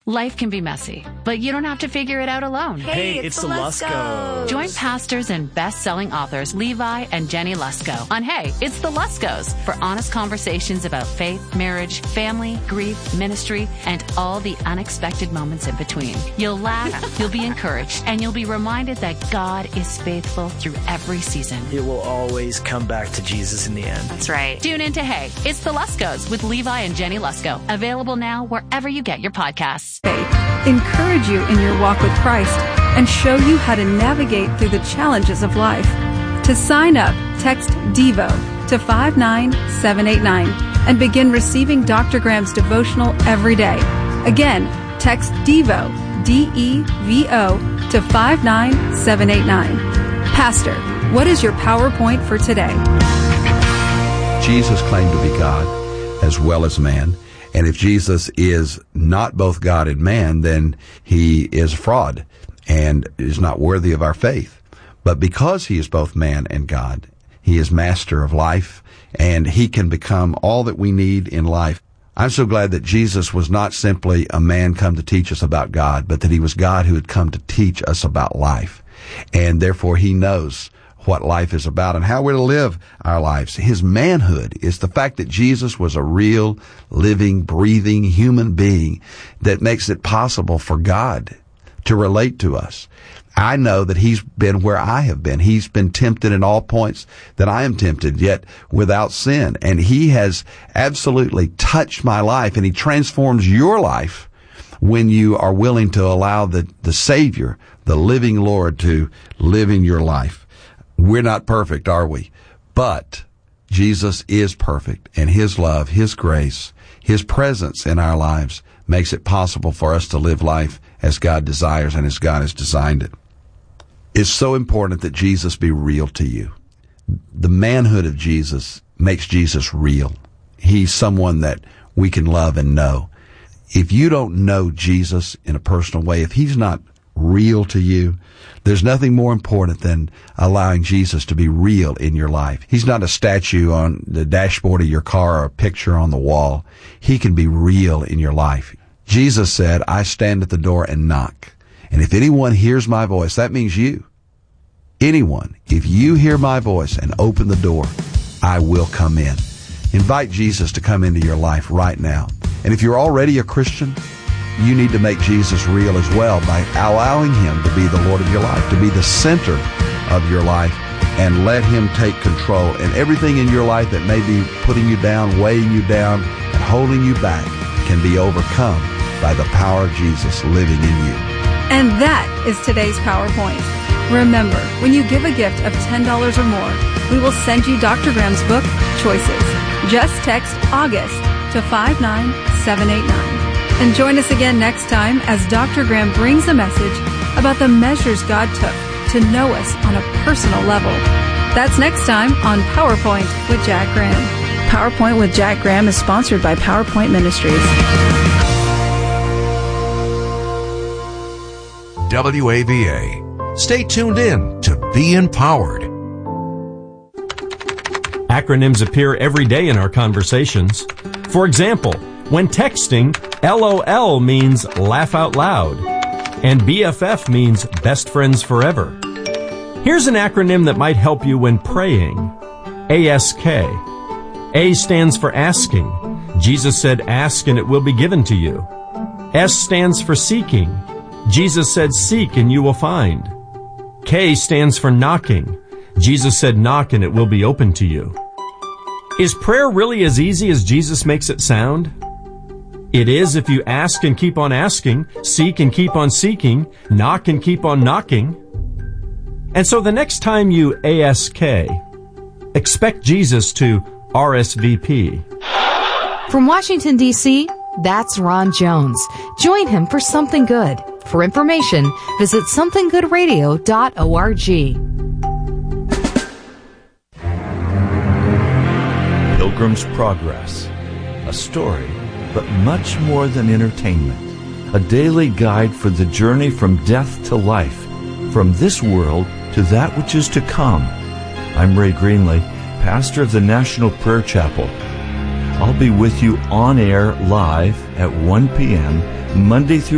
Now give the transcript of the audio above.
Life can be messy, but you don't have to figure it out alone. Hey, it's the Luskos. Join pastors and best-selling authors Levi and Jenny Lusko on Hey, It's the Luskos for honest conversations about faith, marriage, family, grief, ministry, and all the unexpected moments in between. You'll laugh, you'll be encouraged, and you'll be reminded that God is faithful through every season. It will always come back to Jesus in the end. That's right. Tune in to Hey, It's the Luskos with Levi and Jenny Lusko. Available now wherever you get your podcasts. Encourage you in your walk with Christ and show you how to navigate through the challenges of life. To sign up, text DEVO to 59789 and begin receiving Dr. Graham's devotional every day. Again, text DEVO, D-E-V-O, to 59789. Pastor, what is your PowerPoint for today? Jesus claimed to be God as well as man. And if Jesus is not both God and man, then he is a fraud and is not worthy of our faith. But because he is both man and God, he is master of life, and he can become all that we need in life. I'm so glad that Jesus was not simply a man come to teach us about God, but that he was God who had come to teach us about life. And therefore he knows what life is about and how we're to live our lives. His manhood is the fact that Jesus was a real, living, breathing human being that makes it possible for God to relate to us. I know that he's been where I have been. He's been tempted in all points that I am tempted, yet without sin. And he has absolutely touched my life, and he transforms your life when you are willing to allow the Savior, the living Lord, to live in your life. We're not perfect, are we? But Jesus is perfect, and his love, his grace, his presence in our lives makes it possible for us to live life as God desires and as God has designed it. It's so important that Jesus be real to you. The manhood of Jesus makes Jesus real. He's someone that we can love and know. If you don't know Jesus in a personal way, if he's not real to you, there's nothing more important than allowing Jesus to be real in your life. He's not a statue on the dashboard of your car or a picture on the wall. He can be real in your life. Jesus said, I stand at the door and knock. And if anyone hears my voice, that means you. Anyone, if you hear my voice and open the door, I will come in. Invite Jesus to come into your life right now. And if you're already a Christian, you need to make Jesus real as well by allowing him to be the Lord of your life, to be the center of your life, and let him take control. And everything in your life that may be putting you down, weighing you down, and holding you back can be overcome by the power of Jesus living in you. And that is today's PowerPoint. Remember, when you give a gift of $10 or more, we will send you Dr. Graham's book, Choices. Just text August to 59789. And join us again next time as Dr. Graham brings a message about the measures God took to know us on a personal level. That's next time on PowerPoint with Jack Graham. PowerPoint with Jack Graham is sponsored by PowerPoint Ministries. WAVA. Stay tuned in to Be Empowered. Acronyms appear every day in our conversations. For example, when texting, LOL means laugh out loud, and BFF means best friends forever. Here's an acronym that might help you when praying. ASK. A stands for asking. Jesus said, ask and it will be given to you. S stands for seeking. Jesus said, seek and you will find. K stands for knocking. Jesus said, knock and it will be open to you. Is prayer really as easy as Jesus makes it sound? It is if you ask and keep on asking, seek and keep on seeking, knock and keep on knocking. And so the next time you ASK, expect Jesus to RSVP. From Washington, D.C., that's Ron Jones. Join him for Something Good. For information, visit somethinggoodradio.org. Pilgrim's Progress, a story, but much more than entertainment. A daily guide for the journey from death to life, from this world to that which is to come. I'm Ray Greenley, pastor of the National Prayer Chapel. I'll be with you on air live at 1 p.m. Monday through